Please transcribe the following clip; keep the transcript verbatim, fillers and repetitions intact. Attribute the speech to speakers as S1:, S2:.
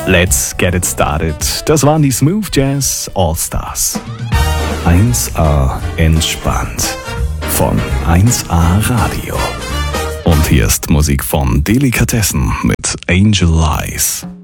S1: Let's get it started. Das waren die Smooth Jazz All-Stars. eins A entspannt. Von eins A Radio. Und hier ist Musik von Delikatessen mit Angel Eyes.